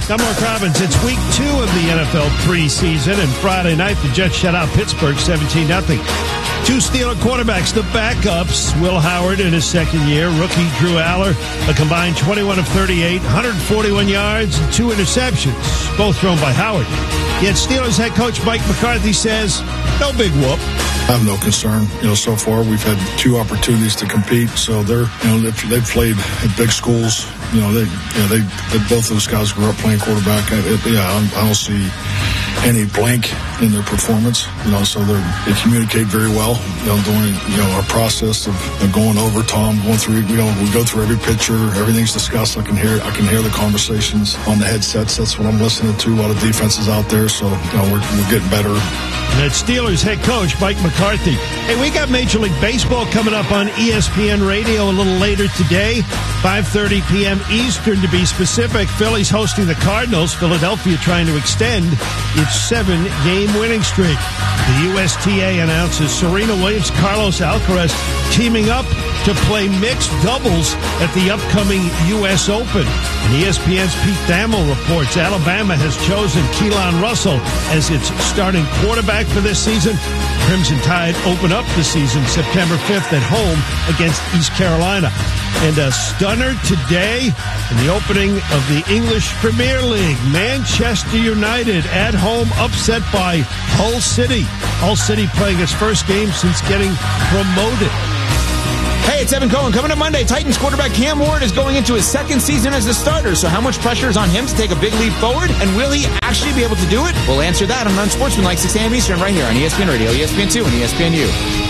I'm Mark Robbins. It's week 2 of the NFL preseason, and Friday night the Jets shut out Pittsburgh 17-0. 2 Steeler quarterbacks, the backups. Will Howard in his second year. Rookie Drew Aller, a combined 21 of 38, 141 yards, and 2 interceptions, both thrown by Howard. Yet Steelers head coach Mike McCarthy says, no big whoop. I have no concern. So far we've had 2 opportunities to compete. So they've played at big schools. They both of those guys grew up playing quarterback. I don't see any blank in their performance. So they communicate very well. During our process of going over Tom, going through. We go through every picture. Everything's discussed. I can hear the conversations on the headsets. That's what I'm listening to. A lot of defenses out there. So we're getting better. That's Steelers head coach Mike McCarthy. Hey, we got Major League Baseball coming up on ESPN Radio a little later today, 5:30 p.m. Eastern to be specific. Phillies hosting the Cardinals. Philadelphia trying to extend its 7-game winning streak. The USTA announces Serena Williams, Carlos Alcaraz teaming up to play mixed doubles at the upcoming U.S. Open. And ESPN's Pete Thamel reports Alabama has chosen Keelan Russell as its starting quarterback for this season. Crimson Tide open up the season September 5th at home against East Carolina. And a stunner today in the opening of the English Premier League. Manchester United at home upset by Hull City. Hull City playing its first game since getting promoted. Hey, it's Evan Cohen. Coming up Monday, Titans quarterback Cam Ward is going into his second season as a starter. So how much pressure is on him to take a big leap forward? And will he actually be able to do it? We'll answer that on Unsportsmanlike 6 a.m. Eastern right here on ESPN Radio, ESPN2, and ESPNU.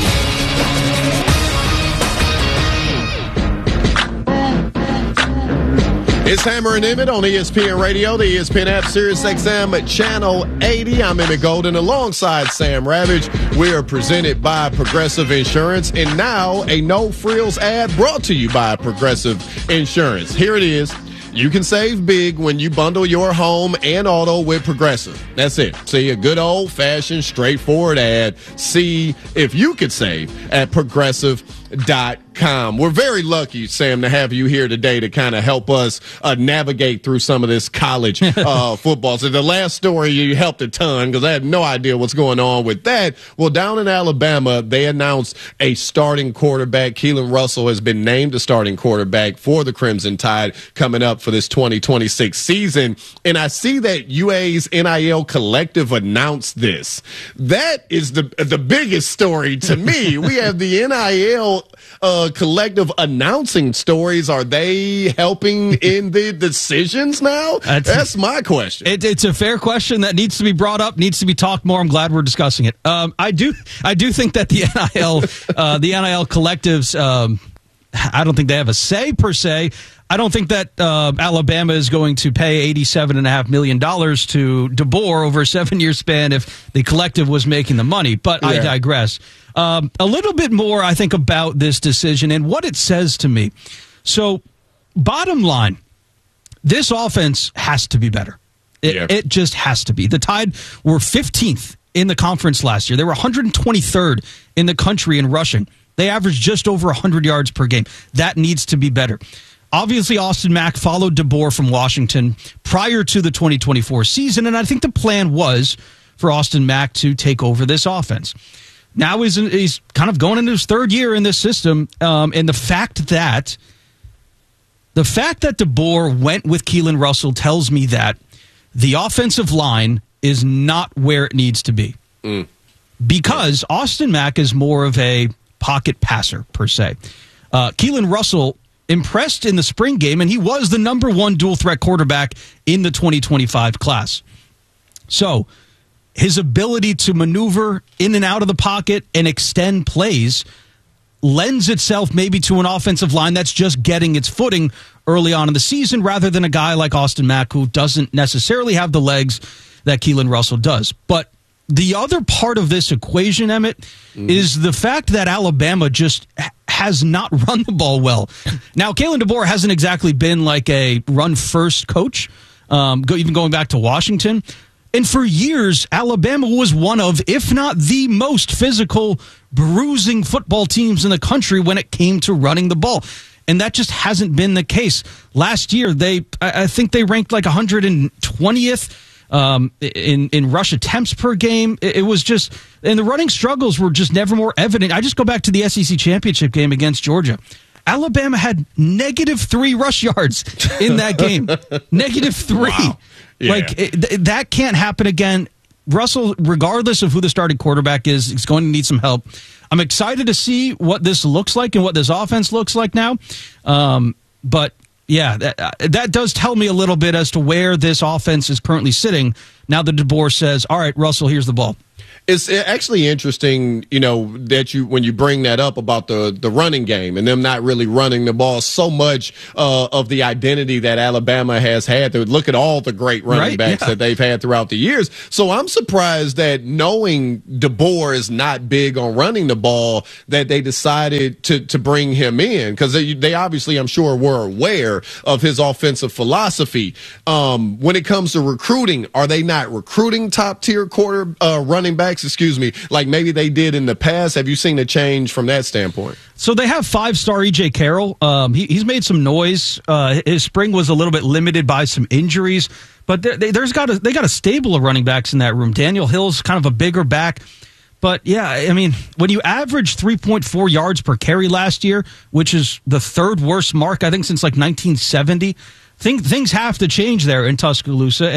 It's Hammer and Emmett on ESPN Radio, the ESPN app, Sirius XM Channel 80. I'm Emmett Golden alongside Sam Ravage. We are presented by Progressive Insurance, and now a No Frills ad brought to you by Progressive Insurance. Here it is. You can save big when you bundle your home and auto with Progressive. That's it. See, a good old-fashioned, straightforward ad. See if you could save at Progressive.com. We're very lucky, Sam, to have you here today to kind of help us navigate through some of this college football. So the last story, you helped a ton because I had no idea what's going on with that. Well, down in Alabama, they announced a starting quarterback. Keelan Russell has been named the starting quarterback for the Crimson Tide coming up for this 2026 season. And I see that UA's NIL Collective announced this. That is the biggest story to me. We have the NIL Collective announcing stories. Are they helping in the decisions now? That's my question. It's a fair question that needs to be brought up, needs to be talked more. I'm glad we're discussing it. I do think that the NIL collectives, I don't think they have a say per se. I don't think that Alabama is going to pay $87.5 million to DeBoer over a 7-year span if the collective was making the money. But yeah. I digress. A little bit more, I think, about this decision and what it says to me. So, bottom line, this offense has to be better. It just has to be. The Tide were 15th in the conference last year. They were 123rd in the country in rushing. They averaged just over 100 yards per game. That needs to be better. Obviously, Austin Mack followed DeBoer from Washington prior to the 2024 season, and I think the plan was for Austin Mack to take over this offense. Now he's kind of going into his 3rd year in this system, and the fact that DeBoer went with Keelan Russell tells me that the offensive line is not where it needs to be. Because Austin Mack is more of a pocket passer, per se. Keelan Russell impressed in the spring game, and he was the number 1 dual-threat quarterback in the 2025 class. So his ability to maneuver in and out of the pocket and extend plays lends itself maybe to an offensive line that's just getting its footing early on in the season rather than a guy like Austin Mack who doesn't necessarily have the legs that Keelan Russell does. But the other part of this equation, Emmett, is the fact that Alabama just has not run the ball well. Now, Kalen DeBoer hasn't exactly been like a run-first coach, even going back to Washington. And for years, Alabama was one of, if not the most physical, bruising football teams in the country when it came to running the ball. And that just hasn't been the case. Last year, I think they ranked like 120th in rush attempts per game. It was just, and the running struggles were just never more evident. I just go back to the SEC championship game against Georgia. Alabama had -3 rush yards in that game. -3. Wow. Yeah. That can't happen again. Russell, regardless of who the starting quarterback is going to need some help. I'm excited to see what this looks like and what this offense looks like now. But yeah, that does tell me a little bit as to where this offense is currently sitting now that DeBoer says, all right, Russell, here's the ball. It's actually interesting, that when you bring that up about the running game and them not really running the ball, so much of the identity that Alabama has had. Look at all the great running backs that they've had throughout the years. So I'm surprised that, knowing DeBoer is not big on running the ball, that they decided to bring him in, because they obviously, I'm sure, were aware of his offensive philosophy. When it comes to recruiting, are they not recruiting top tier running backs? Like maybe they did in the past. Have you seen a change from that standpoint? So they have 5-star E.J. Carroll. He's made some noise. His spring was a little bit limited by some injuries, but they got a stable of running backs in that room. Daniel Hill's kind of a bigger back. But, yeah, I mean, when you average 3.4 yards per carry last year, which is the third worst mark, I think, since like 1970, things have to change there in Tuscaloosa.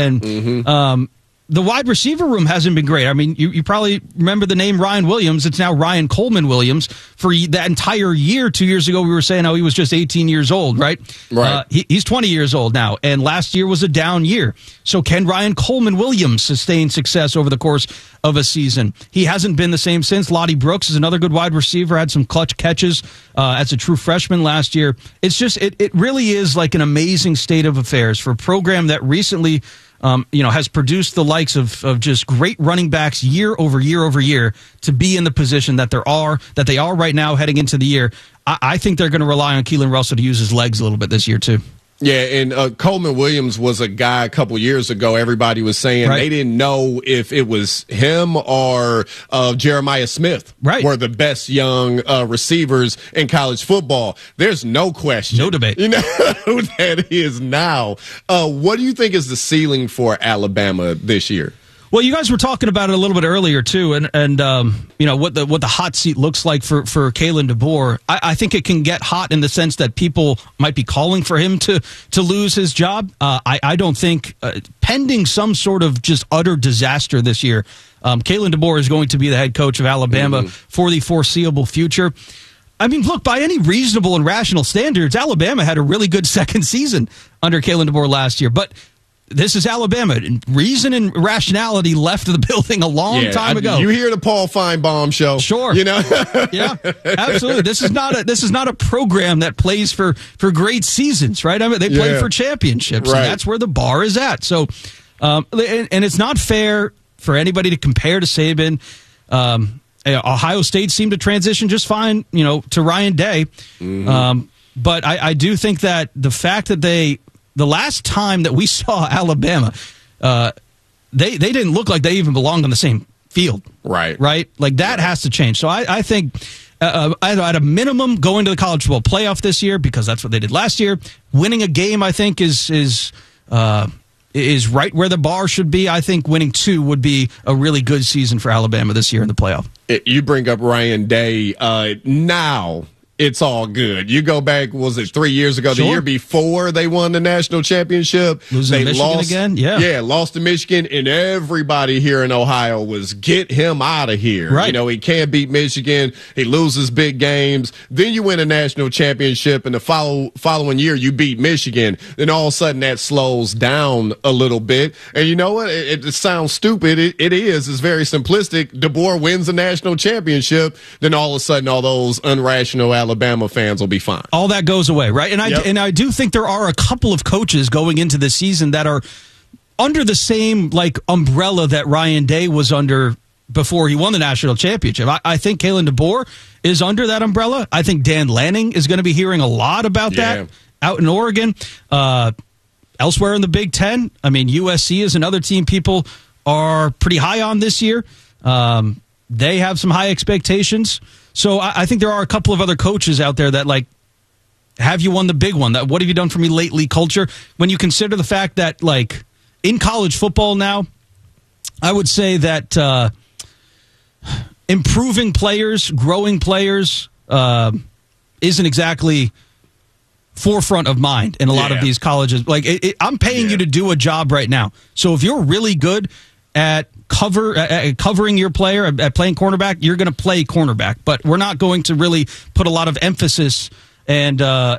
And the wide receiver room hasn't been great. I mean, you probably remember the name Ryan Williams. It's now Ryan Coleman Williams. For that entire year, 2 years ago, we were saying, he was just 18 years old, right? Right. He's 20 years old now, and last year was a down year. So can Ryan Coleman Williams sustain success over the course of a season? He hasn't been the same since. Lottie Brooks is another good wide receiver, had some clutch catches as a true freshman last year. It's just, it really is like an amazing state of affairs for a program that recently has produced the likes of just great running backs year over year over year to be in the position that they are right now heading into the year. I think they're going to rely on Keelan Russell to use his legs a little bit this year too. Yeah, and Coleman Williams was a guy a couple years ago. Everybody was saying they didn't know if it was him or Jeremiah Smith were the best young receivers in college football. There's no question. No debate. You know who that is now. What do you think is the ceiling for Alabama this year? Well, you guys were talking about it a little bit earlier too, and what the hot seat looks like for Kalen DeBoer. I think it can get hot in the sense that people might be calling for him to lose his job. I don't think, pending some sort of just utter disaster this year, Kalen DeBoer is going to be the head coach of Alabama for the foreseeable future. I mean, look, by any reasonable and rational standards, Alabama had a really good second season under Kalen DeBoer last year, but this is Alabama. Reason and rationality left the building a long time ago. You hear the Paul Feinbaum show? Sure. Yeah, absolutely. This is not a program that plays for great seasons, right? I mean, they play for championships, and that's where the bar is at. So, and it's not fair for anybody to compare to Saban. Ohio State seemed to transition just fine, to Ryan Day. But I do think that the fact that the last time that we saw Alabama, they didn't look like they even belonged on the same field. Right? Like, that has to change. So I think, at a minimum, going to the college football playoff this year, because that's what they did last year. Winning a game, I think, is right where the bar should be. I think winning 2 would be a really good season for Alabama this year in the playoff. You bring up Ryan Day. Now it's all good. You go back, was it 3 years ago? The year before they won the national championship. Losing to Michigan again? Yeah, lost to Michigan, and everybody here in Ohio was, get him out of here. Right. He can't beat Michigan. He loses big games. Then you win a national championship, and the following year you beat Michigan. Then all of a sudden that slows down a little bit. And you know what? It sounds stupid. It is. It's very simplistic. DeBoer wins a national championship. Then all of a sudden all those irrational Alabama fans will be fine. All that goes away, right? And I do think there are a couple of coaches going into this season that are under the same umbrella that Ryan Day was under before he won the national championship. I think Kalen DeBoer is under that umbrella. I think Dan Lanning is going to be hearing a lot about that out in Oregon. Elsewhere in the Big Ten, I mean, USC is another team people are pretty high on this year. They have some high expectations. So I think there are a couple of other coaches out there that have you won the big one? That what have you done for me lately culture. When you consider the fact that, like, in college football now, I would say that improving players, growing players isn't exactly forefront of mind in a lot of these colleges. Like, I'm paying you to do a job right now. So if you're really good at covering your player, at playing cornerback, you're going to play cornerback. But we're not going to really put a lot of emphasis and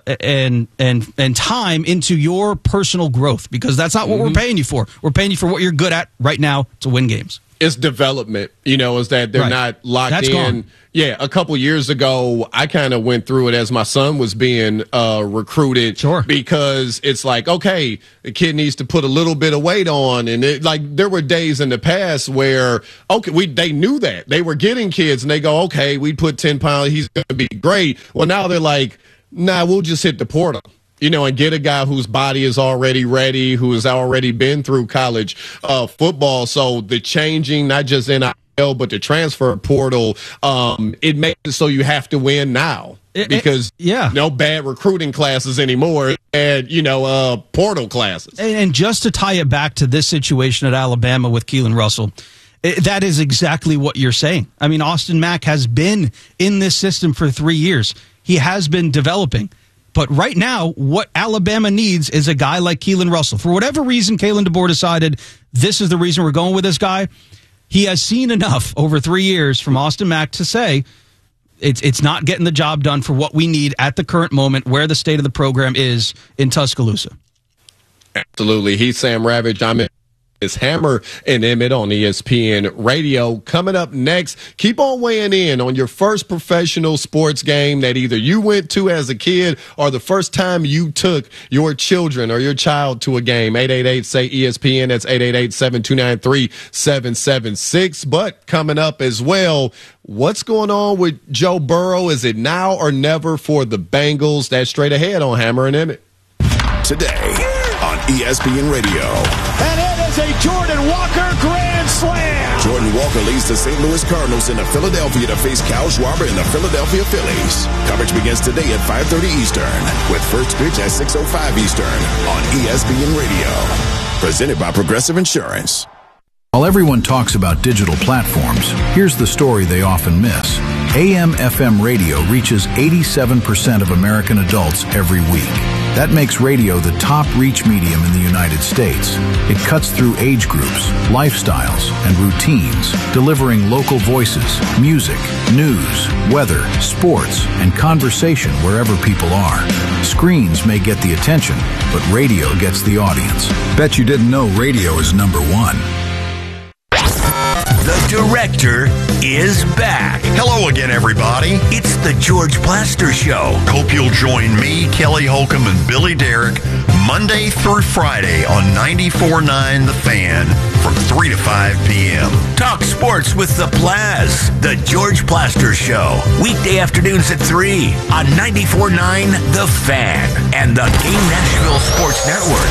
time into your personal growth, because that's not what we're paying you for. We're paying you for what you're good at right now to win games. It's development, is that they're not locked in. Gone. Yeah, a couple years ago, I kind of went through it as my son was being recruited. Sure. Because it's like, okay, the kid needs to put a little bit of weight on. And there were days in the past where, they knew that. They were getting kids, and they go, okay, we put 10 pounds, he's going to be great. Well, now they're like, nah, we'll just hit the portal. And get a guy whose body is already ready, who has already been through college football. So the changing, not just NIL, but the transfer portal, it makes it so you have to win now. Because no bad recruiting classes anymore, and portal classes. And just to tie it back to this situation at Alabama with Keelan Russell, that is exactly what you're saying. I mean, Austin Mack has been in this system for 3 years. He has been developing. But right now, what Alabama needs is a guy like Keelan Russell. For whatever reason, Kalen DeBoer decided this is the reason we're going with this guy. He has seen enough over 3 years from Austin Mack to say it's not getting the job done for what we need at the current moment, where the state of the program is in Tuscaloosa. Absolutely. He's Sam Ravage. I'm is Hammer and Emmett on ESPN Radio. Coming up next, keep on weighing in on your first professional sports game that either you went to as a kid or the first time you took your children or your child to a game. 888-SAY-ESPN. That's 888-729-3776. But coming up as well, what's going on with Joe Burrow? Is it now or never for the Bengals? That's straight ahead on Hammer and Emmett. Today on ESPN Radio. And it is a Jordan Walker grand slam. Jordan Walker leads the St. Louis Cardinals into Philadelphia to face Kyle Schwarber and the Philadelphia Phillies. Coverage begins today at 5:30 Eastern with first pitch at 6:05 Eastern on ESPN Radio. Presented by Progressive Insurance. While everyone talks about digital platforms, here's the story they often miss. AM/FM radio reaches 87% of American adults every week. That makes radio the top reach medium in the United States. It cuts through age groups, lifestyles, and routines, delivering local voices, music, news, weather, sports, and conversation wherever people are. Screens may get the attention, but radio gets the audience. Bet you didn't know radio is number one. The director is back. Hello again, everybody. It's the George Plaster Show. Hope you'll join me, Kelly Holcomb, and Billy Derrick Monday through Friday on 94.9 The Fan from 3 to 5 p.m. Talk sports with the Plaz. The George Plaster Show. Weekday afternoons at 3 on 94.9 The Fan and the Game Nashville Sports Network.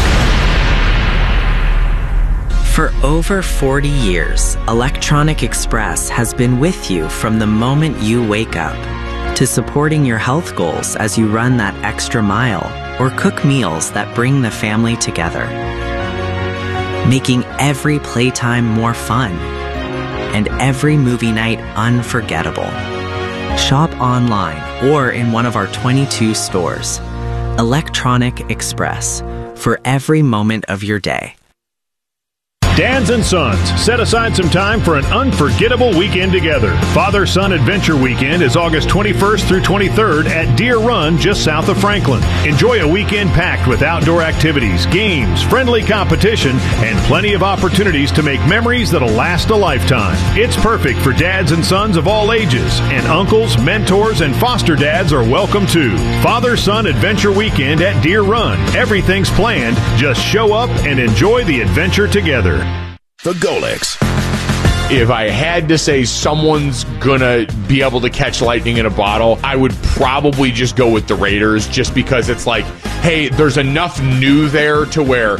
For over 40 years, Electronic Express has been with you from the moment you wake up to supporting your health goals as you run that extra mile or cook meals that bring the family together, making every playtime more fun and every movie night unforgettable. Shop online or in one of our 22 stores. Electronic Express, for every moment of your day. Dads and Sons, set aside some time for an unforgettable weekend together. Father-Son Adventure Weekend is August 21st through 23rd at Deer Run, just south of Franklin. Enjoy a weekend packed with outdoor activities, games, friendly competition, and plenty of opportunities to make memories that'll last a lifetime. It's perfect for dads and sons of all ages, and uncles, mentors, and foster dads are welcome too. Father-Son Adventure Weekend at Deer Run. Everything's planned. Just show up and enjoy the adventure together. The Golix. If I had to say someone's gonna be able to catch lightning in a bottle, I would probably just go with the Raiders, just because it's like, hey, there's enough new there to where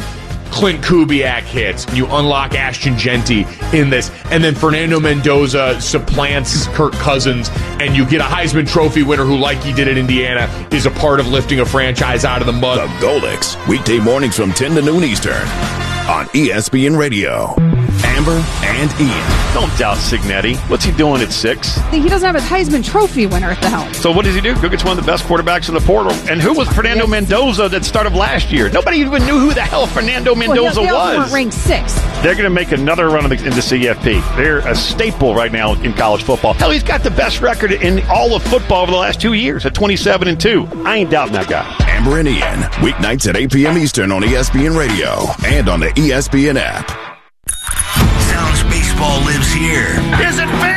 Clint Kubiak hits, you unlock Ashton Genty in this, and then Fernando Mendoza supplants Kirk Cousins, and you get a Heisman Trophy winner who, like he did at Indiana, is a part of lifting a franchise out of the mud. The Goldics, weekday mornings from 10 to noon Eastern on ESPN Radio. Amber and Ian. Don't doubt Signetti. What's he doing at 6? He doesn't have a Heisman Trophy winner at the helm. So what does he do? Go get one of the best quarterbacks in the portal. And who was Fernando Mendoza that started last year? Nobody even knew who the hell Fernando Mendoza they was. weren't ranked 6th. They're going to make another run in the CFP. They're a staple right now in college football. Hell, he's got the best record in all of football over the last 2 years at 27-2. I ain't doubting that guy. Amber and Ian, weeknights at 8 p.m. Eastern on ESPN Radio and on the ESPN app. Sounds baseball lives here. Is it fair?